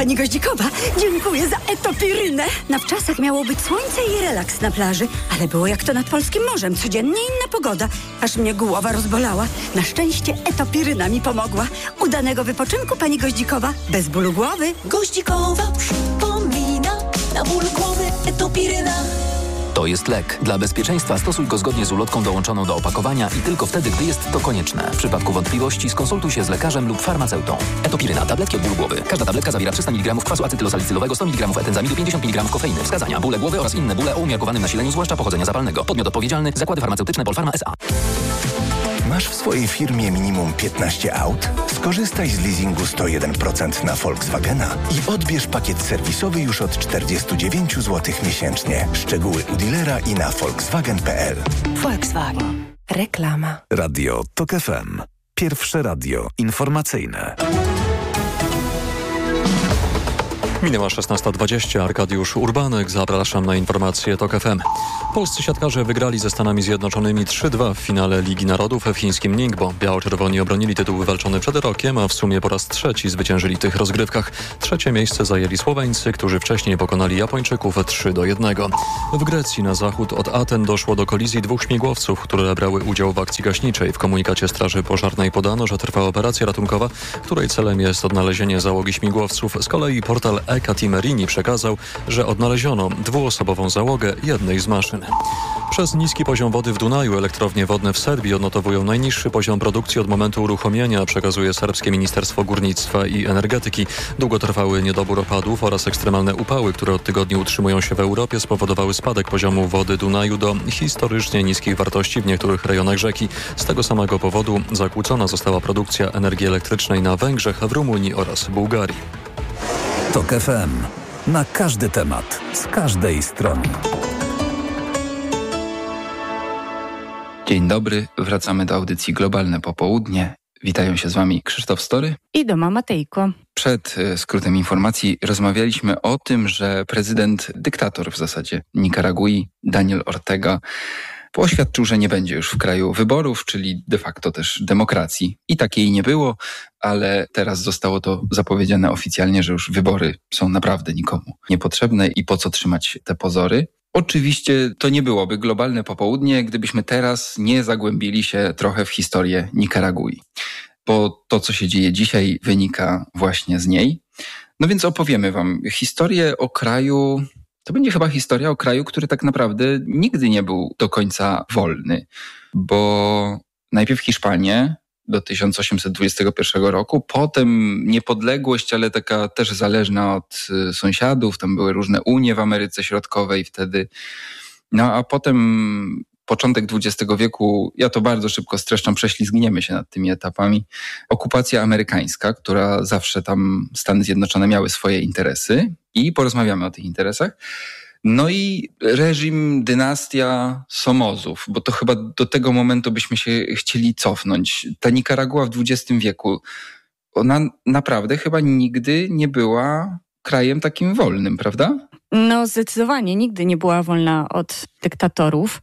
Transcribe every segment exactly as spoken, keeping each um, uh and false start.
Pani Goździkowa, dziękuję za etopirynę. Na wczasach miało być słońce i relaks na plaży, ale było jak to nad polskim morzem. Codziennie inna pogoda. Aż mnie głowa rozbolała. Na szczęście etopiryna mi pomogła. Udanego wypoczynku, pani Goździkowa. Bez bólu głowy. Goździkowa przypomina. Na ból głowy etopiryna. To jest lek. Dla bezpieczeństwa stosuj go zgodnie z ulotką dołączoną do opakowania i tylko wtedy, gdy jest to konieczne. W przypadku wątpliwości skonsultuj się z lekarzem lub farmaceutą. Etopiryna. Tabletki od bólu głowy. Każda tabletka zawiera trzysta miligramów kwasu acetylosalicylowego, sto miligramów etenzamidu, pięćdziesiąt miligramów kofeiny. Wskazania: bóle głowy oraz inne bóle o umiarkowanym nasileniu, zwłaszcza pochodzenia zapalnego. Podmiot odpowiedzialny: Zakłady Farmaceutyczne Polpharma S A. Masz w swojej firmie minimum piętnaście aut? Skorzystaj z leasingu sto jeden procent na Volkswagena i odbierz pakiet serwisowy już od czterdzieści dziewięć złotych miesięcznie. Szczegóły u dealera i na volkswagen kropka p l. Volkswagen. Reklama. Radio TOK F M. Pierwsze radio informacyjne. Minęła szesnasta dwadzieścia. Arkadiusz Urbanek. Zapraszam na informacje TOK F M. Polscy siatkarze wygrali ze Stanami Zjednoczonymi trzy dwa w finale Ligi Narodów w chińskim Ningbo. Biało-czerwoni obronili tytuł wywalczony przed rokiem, a w sumie po raz trzeci zwyciężyli w tych rozgrywkach. Trzecie miejsce zajęli Słoweńcy, którzy wcześniej pokonali Japończyków trzy do jednego. W Grecji na zachód od Aten doszło do kolizji dwóch śmigłowców, które brały udział w akcji gaśniczej. W komunikacie Straży Pożarnej podano, że trwa operacja ratunkowa, której celem jest odnalezienie załogi śmigłowców. Z kolei portal Ekatimerini przekazał, że odnaleziono dwuosobową załogę jednej z maszyn. Przez niski poziom wody w Dunaju elektrownie wodne w Serbii odnotowują najniższy poziom produkcji od momentu uruchomienia, przekazuje serbskie Ministerstwo Górnictwa i Energetyki. Długotrwały niedobór opadów oraz ekstremalne upały, które od tygodni utrzymują się w Europie, spowodowały spadek poziomu wody Dunaju do historycznie niskich wartości w niektórych rejonach rzeki. Z tego samego powodu zakłócona została produkcja energii elektrycznej na Węgrzech, w Rumunii oraz Bułgarii. TOK F M. Na każdy temat, z każdej strony. Dzień dobry, wracamy do audycji Globalne Popołudnie. Witają się z Wami Krzysztof Story i Doma Matejko. Przed y, skrótem informacji rozmawialiśmy o tym, że prezydent, dyktator w zasadzie Nikaragui, Daniel Ortega, oświadczył, że nie będzie już w kraju wyborów, czyli de facto też demokracji. I takiej nie było, ale teraz zostało to zapowiedziane oficjalnie, że już wybory są naprawdę nikomu niepotrzebne i po co trzymać te pozory. Oczywiście to nie byłoby globalne popołudnie, gdybyśmy teraz nie zagłębili się trochę w historię Nikaragui, bo to, co się dzieje dzisiaj, wynika właśnie z niej. No więc opowiemy Wam historię o kraju. To będzie chyba historia o kraju, który tak naprawdę nigdy nie był do końca wolny, bo najpierw Hiszpanię do tysiąc osiemset dwudziestego pierwszego roku, potem niepodległość, ale taka też zależna od sąsiadów, tam były różne unie w Ameryce Środkowej wtedy, no a potem początek dwudziestego wieku, ja to bardzo szybko streszczam, prześlizgniemy się nad tymi etapami, okupacja amerykańska, która zawsze tam Stany Zjednoczone miały swoje interesy i porozmawiamy o tych interesach. No i reżim, dynastia Somozów, bo to chyba do tego momentu byśmy się chcieli cofnąć. Ta Nikaragua w dwudziestym wieku, ona naprawdę chyba nigdy nie była krajem takim wolnym, prawda? No zdecydowanie nigdy nie była wolna od dyktatorów,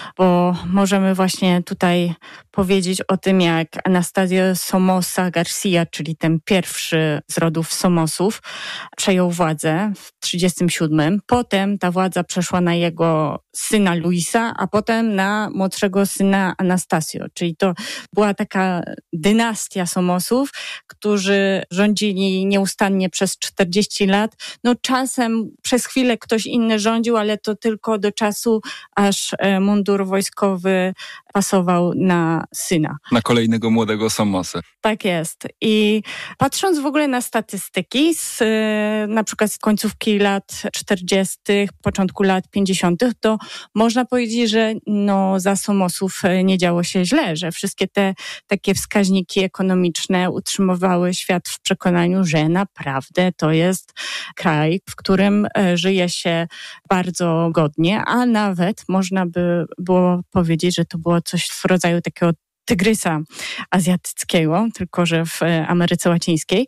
bo możemy właśnie tutaj powiedzieć o tym, jak Anastasio Somoza Garcia, czyli ten pierwszy z rodów Somosów, przejął władzę w trzydziestym siódmym. Potem ta władza przeszła na jego syna Luisa, a potem na młodszego syna Anastasio, czyli to była taka dynastia Somosów, którzy rządzili nieustannie przez czterdzieści lat. No czasem przez chwilę ktoś inny rządził, ale to tylko do czasu, aż mundur wojskowy pasował na syna. Na kolejnego młodego Somosę. Tak jest. I patrząc w ogóle na statystyki, z, na przykład z końcówki lat czterdziestych, początku lat pięćdziesiątych, to można powiedzieć, że no, za Somosów nie działo się źle, że wszystkie te takie wskaźniki ekonomiczne utrzymywały świat w przekonaniu, że naprawdę to jest kraj, w którym żyje się bardzo godnie, a nawet można by było powiedzieć, że to było coś w rodzaju takiego tygrysa azjatyckiego, tylko że w Ameryce Łacińskiej.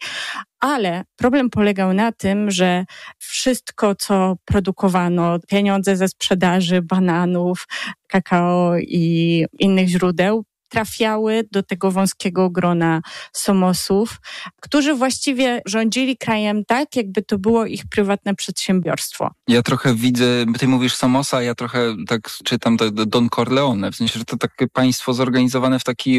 Ale problem polegał na tym, że wszystko, co produkowano, pieniądze ze sprzedaży bananów, kakao i innych źródeł, trafiały do tego wąskiego grona Somosów, którzy właściwie rządzili krajem tak, jakby to było ich prywatne przedsiębiorstwo. Ja trochę widzę, ty mówisz Somosa, ja trochę tak czytam to Don Corleone, w sensie, że to takie państwo zorganizowane w taki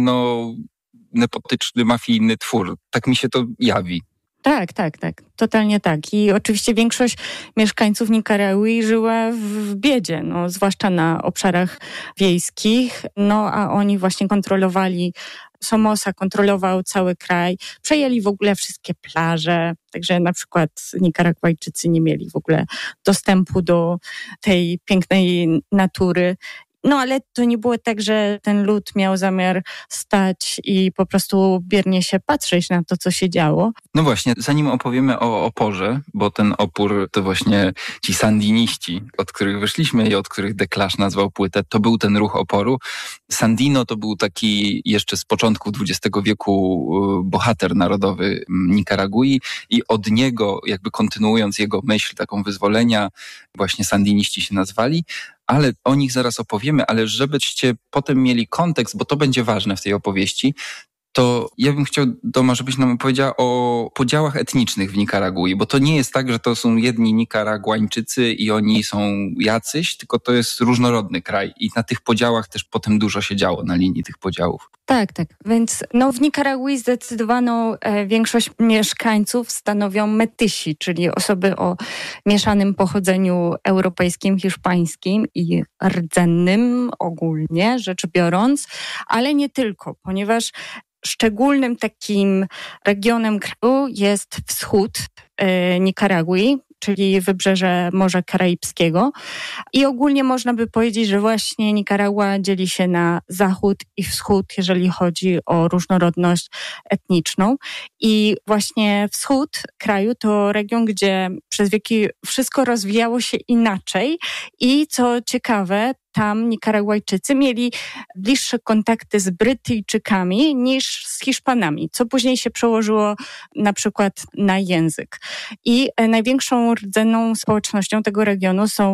rodzinno-nepotyczny, mafijny twór. Tak mi się to jawi. Tak, tak, tak. Totalnie tak. I oczywiście większość mieszkańców Nikaragui żyła w biedzie, no, zwłaszcza na obszarach wiejskich, no a oni właśnie kontrolowali, Somoza kontrolował cały kraj, przejęli w ogóle wszystkie plaże, także na przykład Nikaragwajczycy nie mieli w ogóle dostępu do tej pięknej natury. No ale to nie było tak, że ten lud miał zamiar stać i po prostu biernie się patrzeć na to, co się działo. No właśnie, zanim opowiemy o oporze, bo ten opór to właśnie ci sandiniści, od których wyszliśmy i od których Declash nazwał płytę, to był ten ruch oporu. Sandino to był taki jeszcze z początku dwudziestego wieku bohater narodowy Nikaragui i od niego, jakby kontynuując jego myśl taką wyzwolenia, właśnie sandiniści się nazwali. Ale o nich zaraz opowiemy, ale żebyście potem mieli kontekst, bo to będzie ważne w tej opowieści, to ja bym chciał, Doma, żebyś nam opowiedziała o podziałach etnicznych w Nikaragui, bo to nie jest tak, że to są jedni Nikaraguańczycy i oni są jacyś, tylko to jest różnorodny kraj i na tych podziałach też potem dużo się działo, na linii tych podziałów. Tak, tak. Więc no, w Nikaragui zdecydowaną e, większość mieszkańców stanowią metysi, czyli osoby o mieszanym pochodzeniu europejskim, hiszpańskim i rdzennym ogólnie rzecz biorąc, ale nie tylko, ponieważ szczególnym takim regionem kraju jest wschód e, Nikaragui, czyli wybrzeże Morza Karaibskiego. I ogólnie można by powiedzieć, że właśnie Nikaragua dzieli się na zachód i wschód, jeżeli chodzi o różnorodność etniczną. I właśnie wschód kraju to region, gdzie przez wieki wszystko rozwijało się inaczej i co ciekawe, tam Nikaragwajczycy mieli bliższe kontakty z Brytyjczykami niż z Hiszpanami, co później się przełożyło na przykład na język. I największą rdzenną społecznością tego regionu są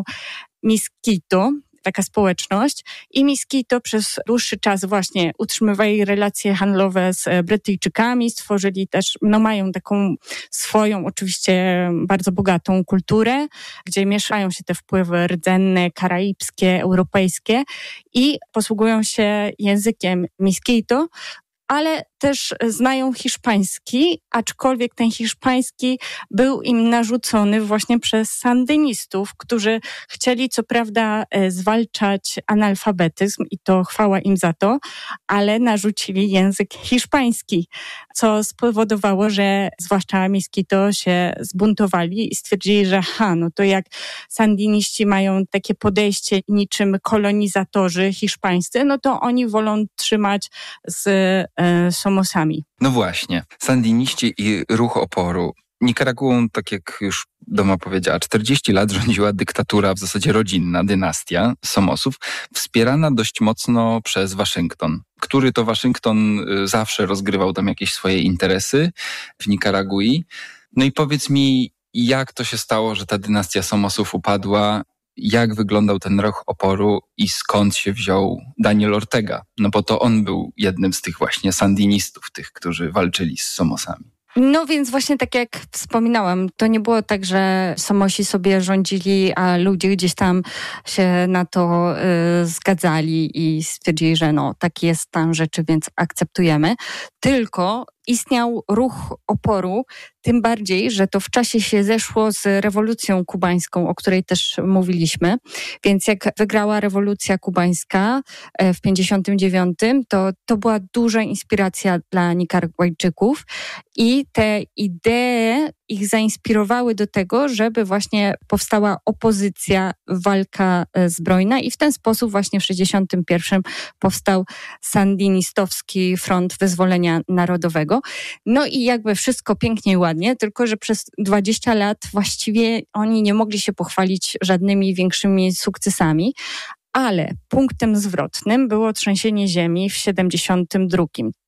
Miskito, taka społeczność i Miskito przez dłuższy czas właśnie utrzymywali relacje handlowe z Brytyjczykami, stworzyli też, no mają taką swoją oczywiście bardzo bogatą kulturę, gdzie mieszają się te wpływy rdzenne, karaibskie, europejskie i posługują się językiem Miskito, ale też znają hiszpański, aczkolwiek ten hiszpański był im narzucony właśnie przez sandynistów, którzy chcieli co prawda zwalczać analfabetyzm i to chwała im za to, ale narzucili język hiszpański, co spowodowało, że zwłaszcza Miskito się zbuntowali i stwierdzili, że ha, no to jak sandiniści mają takie podejście niczym kolonizatorzy hiszpańscy, no to oni wolą trzymać z e, Somosami. No właśnie, sandiniści i ruch oporu. Nikaraguą, tak jak już Doma powiedziała, czterdzieści lat rządziła dyktatura, w zasadzie rodzinna, dynastia Somosów, wspierana dość mocno przez Waszyngton, który to Waszyngton zawsze rozgrywał tam jakieś swoje interesy w Nikaragui. No i powiedz mi, jak to się stało, że ta dynastia Somosów upadła? Jak wyglądał ten ruch oporu i skąd się wziął Daniel Ortega? No bo to on był jednym z tych właśnie sandinistów, tych, którzy walczyli z Somosami. No więc właśnie tak jak wspominałam, to nie było tak, że Somosi sobie rządzili, a ludzie gdzieś tam się na to y, zgadzali i stwierdzili, że no taki jest stan rzeczy, więc akceptujemy. Tylko istniał ruch oporu, tym bardziej, że to w czasie się zeszło z rewolucją kubańską, o której też mówiliśmy. Więc jak wygrała rewolucja kubańska w pięćdziesiątym dziewiątym, to to była duża inspiracja dla Nikaragwajczyków i te idee ich zainspirowały do tego, żeby właśnie powstała opozycja, walka zbrojna i w ten sposób właśnie w sześćdziesiątym pierwszym powstał Sandinistowski Front Wyzwolenia Narodowego. No i jakby wszystko pięknie i ładnie, tylko że przez dwadzieścia lat właściwie oni nie mogli się pochwalić żadnymi większymi sukcesami, ale punktem zwrotnym było trzęsienie ziemi w siedemdziesiątym drugim.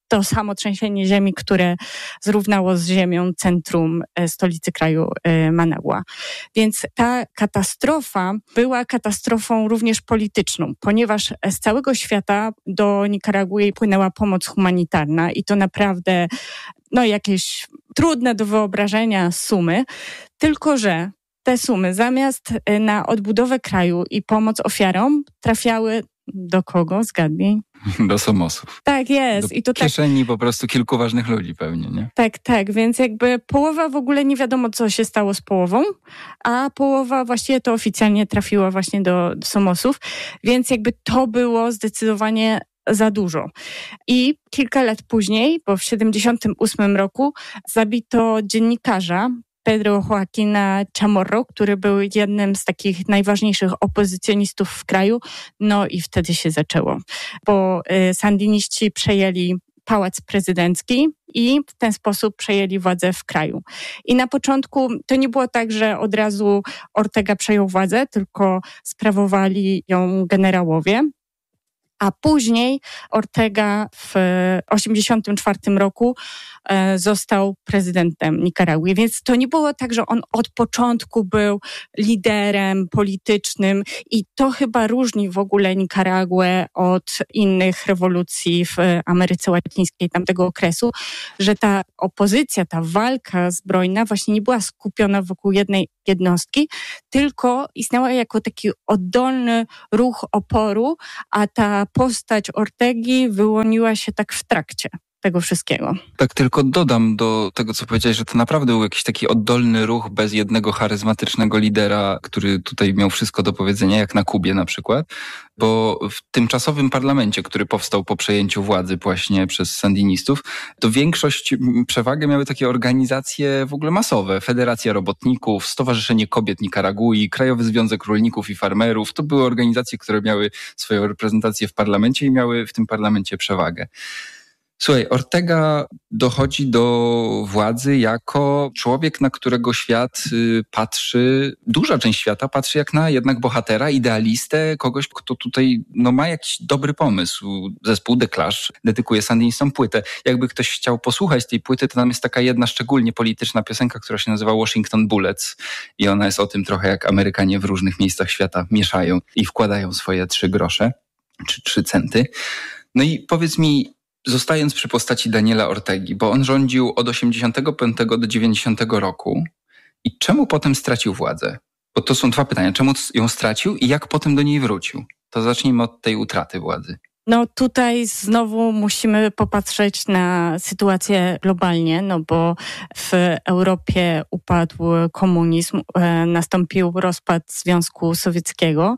to samo trzęsienie ziemi, które zrównało z ziemią centrum stolicy kraju Managua. Więc ta katastrofa była katastrofą również polityczną, ponieważ z całego świata do Nikaragui płynęła pomoc humanitarna i to naprawdę no, jakieś trudne do wyobrażenia sumy, tylko że te sumy zamiast na odbudowę kraju i pomoc ofiarom trafiały do kogo? Zgadnij. Do Somosów. Tak jest. Do I to kieszeni tak, po prostu kilku ważnych ludzi pewnie, nie? Tak, tak. Więc jakby połowa w ogóle nie wiadomo, co się stało z połową, a połowa właściwie to oficjalnie trafiła właśnie do, do Somosów. Więc jakby to było zdecydowanie za dużo. I kilka lat później, bo w siedemdziesiątym ósmym roku zabito dziennikarza Pedro Joaquina Chamorro, który był jednym z takich najważniejszych opozycjonistów w kraju. No i wtedy się zaczęło, bo y, sandiniści przejęli pałac prezydencki i w ten sposób przejęli władzę w kraju. I na początku to nie było tak, że od razu Ortega przejął władzę, tylko sprawowali ją generałowie. A później Ortega w osiemdziesiątym czwartym roku został prezydentem Nikaragui. Więc to nie było tak, że on od początku był liderem politycznym i to chyba różni w ogóle Nikaraguę od innych rewolucji w Ameryce Łacińskiej tamtego okresu, że ta opozycja, ta walka zbrojna właśnie nie była skupiona wokół jednej jednostki, tylko istniała jako taki oddolny ruch oporu, a ta postać Ortegi wyłoniła się tak w trakcie tego wszystkiego. Tak, tylko dodam do tego, co powiedziałeś, że to naprawdę był jakiś taki oddolny ruch bez jednego charyzmatycznego lidera, który tutaj miał wszystko do powiedzenia, jak na Kubie na przykład, bo w tymczasowym parlamencie, który powstał po przejęciu władzy właśnie przez sandinistów, to większość, przewagę miały takie organizacje w ogóle masowe. Federacja Robotników, Stowarzyszenie Kobiet Nikaragui, Krajowy Związek Rolników i Farmerów. To były organizacje, które miały swoją reprezentację w parlamencie i miały w tym parlamencie przewagę. Słuchaj, Ortega dochodzi do władzy jako człowiek, na którego świat patrzy, duża część świata patrzy jak na jednak bohatera, idealistę, kogoś, kto tutaj no, ma jakiś dobry pomysł. Zespół The Clash dedykuje sandinistom płytę. Jakby ktoś chciał posłuchać tej płyty, to tam jest taka jedna szczególnie polityczna piosenka, która się nazywa Washington Bullets i ona jest o tym trochę, jak Amerykanie w różnych miejscach świata mieszają i wkładają swoje trzy grosze, czy trzy centy. No i powiedz mi, zostając przy postaci Daniela Ortegi, bo on rządził od osiemdziesiątego piątego do dziewięćdziesiątego roku i czemu potem stracił władzę? Bo to są dwa pytania. Czemu ją stracił i jak potem do niej wrócił? To zacznijmy od tej utraty władzy. No tutaj znowu musimy popatrzeć na sytuację globalnie, no bo w Europie upadł komunizm, e, nastąpił rozpad Związku Sowieckiego,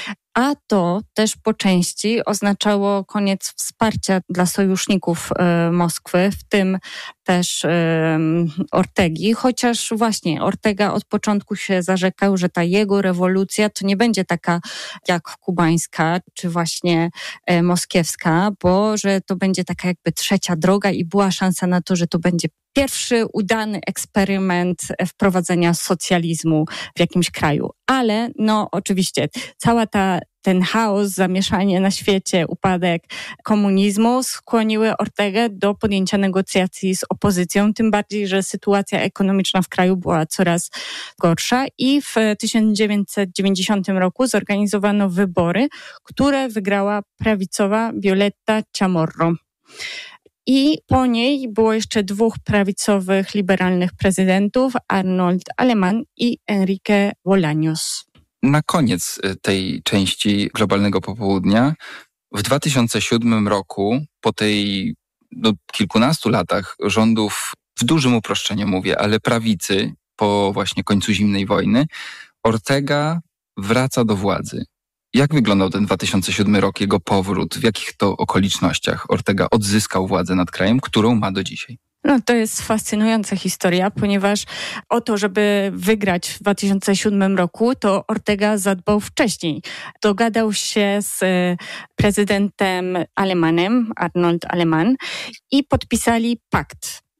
a to też po części oznaczało koniec wsparcia dla sojuszników e, Moskwy, w tym też e, Ortegi, chociaż właśnie Ortega od początku się zarzekał, że ta jego rewolucja to nie będzie taka jak kubańska, czy właśnie e, moskiewska, bo że to będzie taka jakby trzecia droga i była szansa na to, że to będzie pierwszy udany eksperyment wprowadzenia socjalizmu w jakimś kraju. Ale no oczywiście cała ta ten chaos, zamieszanie na świecie, upadek komunizmu skłoniły Ortegę do podjęcia negocjacji z opozycją, tym bardziej, że sytuacja ekonomiczna w kraju była coraz gorsza i w tysiąc dziewięćset dziewięćdziesiątym roku zorganizowano wybory, które wygrała prawicowa Violeta Chamorro. I po niej było jeszcze dwóch prawicowych, liberalnych prezydentów, Arnold Alemán i Enrique Bolaños. Na koniec tej części globalnego popołudnia, w dwa tysiące siódmym roku, po tej no, kilkunastu latach rządów, w dużym uproszczeniu mówię, ale prawicy, po właśnie końcu zimnej wojny, Ortega wraca do władzy. Jak wyglądał ten dwa tysiące siódmy rok, jego powrót? W jakich to okolicznościach Ortega odzyskał władzę nad krajem, którą ma do dzisiaj? No to jest fascynująca historia, ponieważ o to, żeby wygrać w dwa tysiące siódmym roku, to Ortega zadbał wcześniej. Dogadał się z prezydentem Alemanem, Arnold Alemán, i podpisali pakt.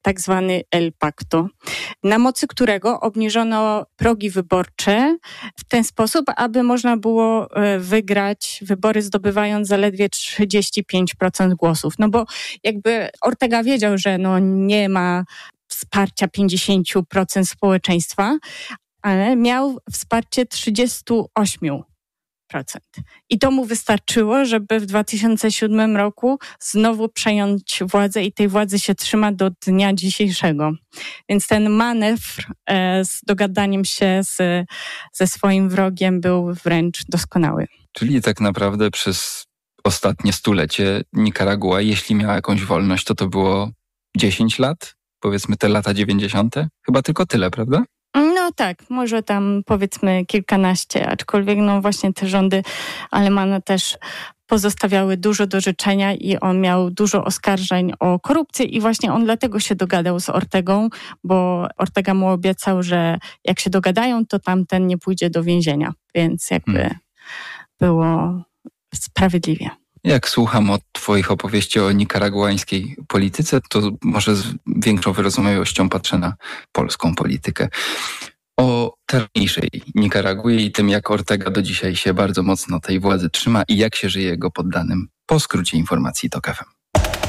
tak zwany El Pacto, na mocy którego obniżono progi wyborcze w ten sposób, aby można było wygrać wybory zdobywając zaledwie trzydzieści pięć procent głosów. No bo jakby Ortega wiedział, że no nie ma wsparcia pięćdziesiąt procent społeczeństwa, ale miał wsparcie trzydzieści osiem procent. I to mu wystarczyło, żeby w dwa tysiące siódmym roku znowu przejąć władzę i tej władzy się trzyma do dnia dzisiejszego. Więc ten manewr e, z dogadaniem się z, ze swoim wrogiem był wręcz doskonały. Czyli tak naprawdę przez ostatnie stulecie Nikaragua, jeśli miała jakąś wolność, to to było dziesięć lat? Powiedzmy te lata dziewięćdziesiąte? Chyba tylko tyle, prawda? No tak, może tam powiedzmy kilkanaście, aczkolwiek no właśnie te rządy Alemana też pozostawiały dużo do życzenia i on miał dużo oskarżeń o korupcję i właśnie on dlatego się dogadał z Ortegą, bo Ortega mu obiecał, że jak się dogadają, to tamten nie pójdzie do więzienia, więc jakby hmm. było sprawiedliwie. Jak słucham od twoich opowieści o nikaraguańskiej polityce, to może z większą wyrozumiałością patrzę na polską politykę. O teraźniejszej Nikaragui i tym, jak Ortega do dzisiaj się bardzo mocno tej władzy trzyma i jak się żyje jego poddanym. Po skrócie informacji TOK F M.